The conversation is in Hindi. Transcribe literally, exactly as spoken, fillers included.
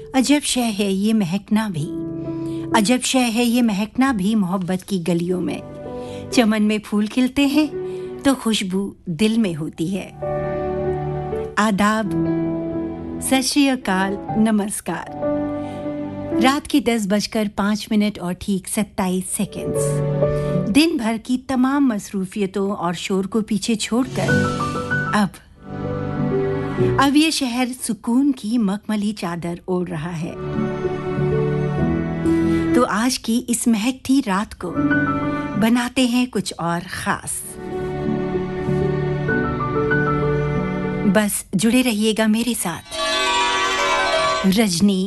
अजब शय है ये महकना भी, अजब शय है ये महकना भी मोहब्बत की गलियों में। चमन में फूल खिलते हैं तो खुशबू दिल में होती है। आदाब, सत श्री अकाल, नमस्कार। रात की दस बजकर पाँच मिनट और ठीक सत्ताईस सेकंड्स। दिन भर की तमाम मसरूफियतों और शोर को पीछे छोड़कर अब अब ये शहर सुकून की मखमली चादर ओढ़ रहा है। तो आज की इस महकती रात को बनाते हैं कुछ और खास। बस जुड़े रहिएगा मेरे साथ। रजनी